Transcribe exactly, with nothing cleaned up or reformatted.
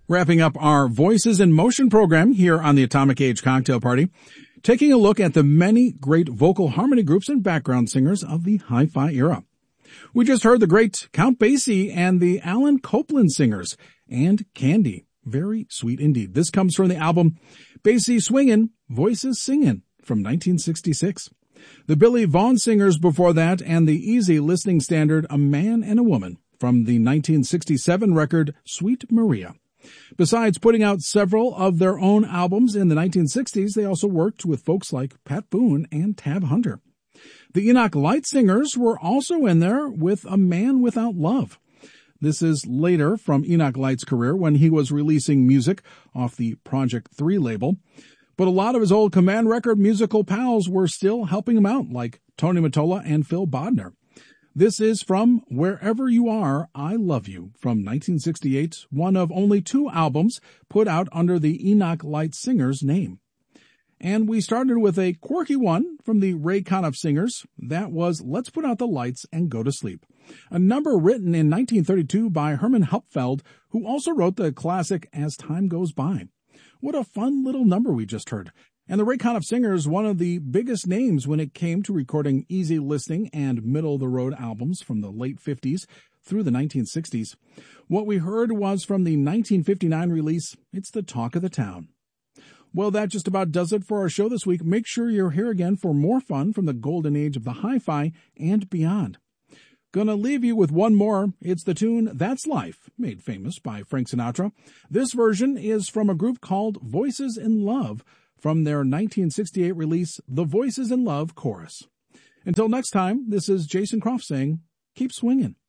Wrapping up our Voices in Motion program here on the Atomic Age Cocktail Party, taking a look at the many great vocal harmony groups and background singers of the hi-fi era. We just heard the great Count Basie and the Alan Copland Singers and Candy. Very sweet indeed. This comes from the album Basie Swingin', Voices Singin' from nineteen sixty-six. The Billy Vaughn Singers before that, and the easy listening standard A Man and a Woman from the nineteen sixty-seven record Sweet Maria. Besides putting out several of their own albums in the nineteen sixties, they also worked with folks like Pat Boone and Tab Hunter. The Enoch Light Singers were also in there with A Man Without Love. This is later from Enoch Light's career when he was releasing music off the Project three label. But a lot of his old Command Record musical pals were still helping him out, like Tony Mottola and Phil Bodner. This is from Wherever You Are, I Love You from nineteen sixty-eight, one of only two albums put out under the Enoch Light Singers name. And we started with a quirky one from the Ray Conniff Singers. That was Let's Put Out the Lights and Go to Sleep, a number written in nineteen thirty-two by Herman Hupfeld, who also wrote the classic As Time Goes By. What a fun little number we just heard. And the Ray Conniff Singers, one of the biggest names when it came to recording easy listening and middle-of-the-road albums from the late fifties through the nineteen sixties. What we heard was from the nineteen fifty-nine release, It's the Talk of the Town. Well, that just about does it for our show this week. Make sure you're here again for more fun from the golden age of the hi-fi and beyond. Gonna leave you with one more. It's the tune That's Life, made famous by Frank Sinatra. This version is from a group called Voices in Love, from their nineteen sixty-eight release, The Voices in Love Chorus. Until next time, this is Jason Croft saying, keep swinging.